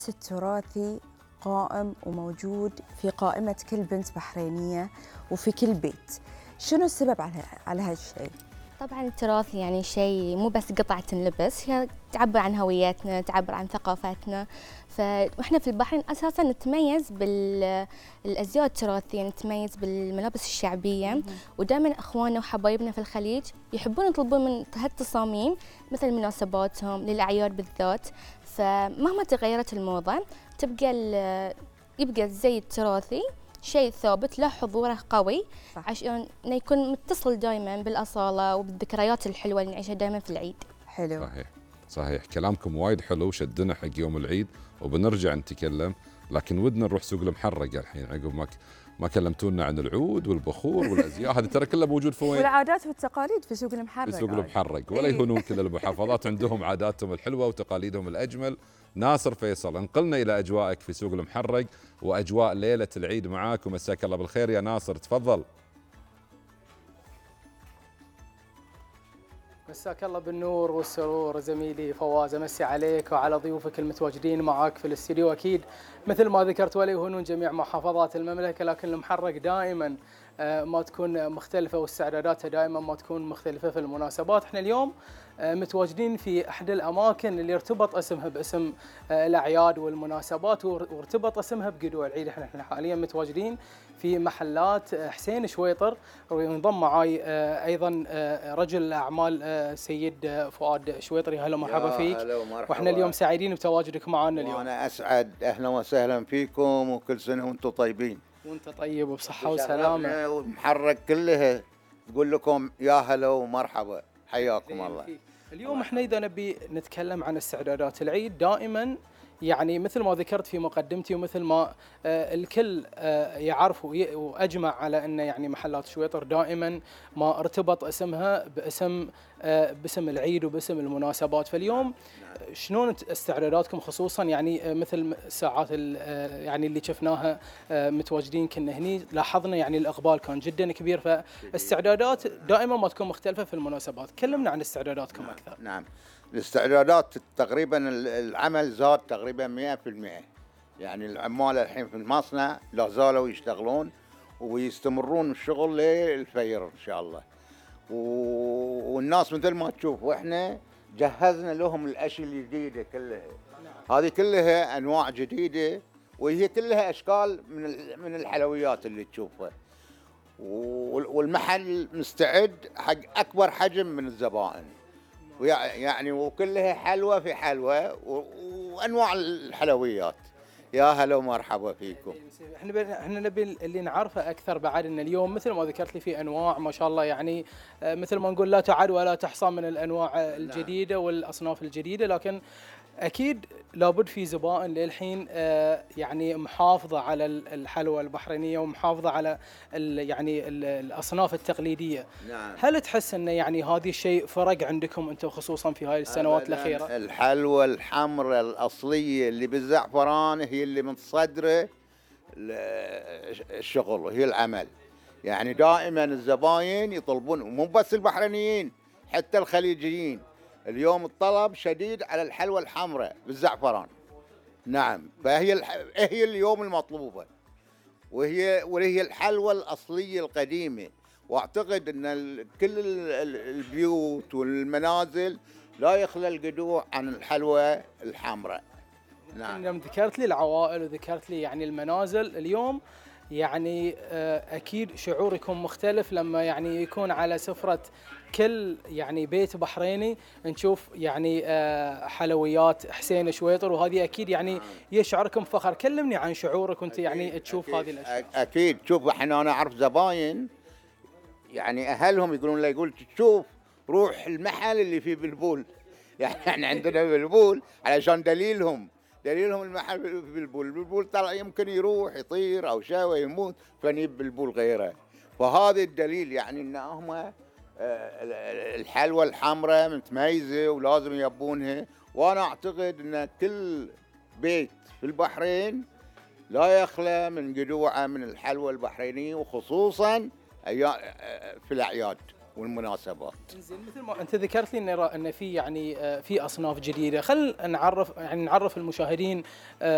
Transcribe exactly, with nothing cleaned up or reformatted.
التراثي قائم وموجود في قائمة كل بنت بحرينية وفي كل بيت. شنو السبب على على هالشيء؟ طبعا التراث يعني شيء مو بس قطعة تنلبس، هي تعبر عن هويتنا، تعبر عن ثقافتنا. فاحنا في البحرين اساسا نتميز بالازياء التراثية، نتميز بالملابس الشعبية، ودائما اخواننا وحبايبنا في الخليج يحبون يطلبون من هالتصاميم مثل مناسباتهم للاعياد بالذات. فمهما تغيرت الموضة تبقى يبقى الزي التراثي شيء ثابت له حضوره قوي، صح. عشان يكون متصل دائما بالاصاله وبالذكريات الحلوه اللي نعيشها دائما في العيد. حلو. صحيح صحيح، كلامكم وايد حلو، شدنا حق يوم العيد وبنرجع نتكلم، لكن ودنا نروح سوق المحرق الحين عقب ما ما كلمتونا عن العود والبخور والازياء، هذه ترى كلها موجود في وين؟ والعادات والتقاليد في سوق المحرق. في سوق المحرق، ولا يهونون كل المحافظات عندهم عاداتهم الحلوه وتقاليدهم الاجمل. ناصر فيصل، انقلنا الى اجوائك في سوق المحرق واجواء ليله العيد معاك، ومساك الله بالخير يا ناصر، تفضل. مساك الله بالنور والسرور زميلي فواز، امسي عليك وعلى ضيوفك المتواجدين معاك في الاستديو. اكيد مثل ما ذكرت ولا يهونون جميع محافظات المملكه، لكن المحرق دائما ما تكون مختلفه واستعداداتها دائما ما تكون مختلفه في المناسبات. احنا اليوم متواجدين في احدى الاماكن اللي ارتبط اسمها باسم الاعياد والمناسبات، وارتبط اسمها بقدوع العيد. احنا حاليا متواجدين في محلات حسين شويطر، وينضم معاي ايضا رجل الاعمال سيد فؤاد شويطري. هلا مرحبا فيك. هلا ومرحبا. واحنا اليوم سعيدين بتواجدك معنا اليوم. وانا اسعد، اهلا وسهلا فيكم، وكل سنه وانتم طيبين. وانت طيب وبصحه وسلامه. والمحرق كلها تقول لكم يا هلا ومرحبا، حياكم الله. اليوم احنا اذا نبي نتكلم عن استعدادات العيد، دائما يعني مثل ما ذكرت في مقدمتي ومثل ما آه الكل آه يعرف واجمع على ان يعني محلات شويطر دائما ما ارتبط اسمها باسم آه باسم العيد وباسم المناسبات. فاليوم شلون استعداداتكم، خصوصا يعني مثل ساعات يعني اللي شفناها متواجدين كنا هني، لاحظنا يعني الاقبال كان جدا كبير، فاستعدادات دائما ما تكون مختلفه في المناسبات. كلمنا عن استعداداتكم نعم اكثر. نعم، الاستعدادات تقريبا العمل زاد تقريبا مئة بالمئة، يعني العمال الحين في المصنع لا زالوا يشتغلون ويستمرون الشغل للفير ان شاء الله، والناس مثل ما تشوف، واحنا جهزنا لهم الاشياء الجديده كلها. هذه كلها انواع جديده، وهي كلها اشكال من من الحلويات اللي تشوفها، والمحل مستعد حق اكبر حجم من الزبائن، يعني وكلها حلوه في حلوه وانواع الحلويات. يا هلا ومرحبا فيكم. احنا احنا نبي اللي نعرفه اكثر بعد، ان اليوم مثل ما ذكرت لي في انواع ما شاء الله، يعني مثل ما نقول لا تعد ولا تحصى من الانواع الجديده والاصناف الجديده، لكن اكيد لابد في زبائن للحين يعني محافظه على الحلوى البحرينيه ومحافظه على يعني الاصناف التقليديه. نعم. هل تحس ان يعني هذا الشيء فرق عندكم انتم خصوصا في هاي السنوات الاخيره؟ الحلوى الحمراء الاصليه اللي بالزعفران هي اللي متصدره الشغل وهي العمل، يعني دائما الزباين يطلبون، مو بس البحرينيين حتى الخليجيين اليوم الطلب شديد على الحلوى الحمراء بالزعفران. نعم، فهي الح... هي اليوم المطلوبه، وهي وهي الحلوى الاصليه القديمه، واعتقد ان ال... كل ال... البيوت والمنازل لا يخلى القدوع عن الحلوى الحمراء. نعم. يوم ذكرت لي العوائل وذكرت لي يعني المنازل اليوم، يعني اكيد شعوركم مختلف لما يعني يكون على سفرة كل يعني بيت بحريني نشوف يعني حلويات حسين شويطر، وهذه اكيد يعني يشعركم فخر. كلمني عن شعورك وانت يعني تشوف أكيد هذه الاشياء. اكيد. شوف، احنا انا اعرف زباين يعني اهلهم يقولون له، يقول تشوف روح المحل اللي فيه بلبول، يعني احنا عندنا بلبول علشان دليلهم دليلهم المحل بالبول. البلبول ترى يمكن يروح يطير او شيء يموت، فنجيب بلبول غيره. فهذا الدليل يعني ان هم الحلوى الحمراء متميزه ولازم يبونها. وانا اعتقد ان كل بيت في البحرين لا يخلى من قدوعه من الحلوى البحرينيه، وخصوصا في الاعياد والمناسبات. زين، مثل ما انت ذكرت لي ان ان في يعني في اصناف جديده، خل نعرف يعني نعرف المشاهدين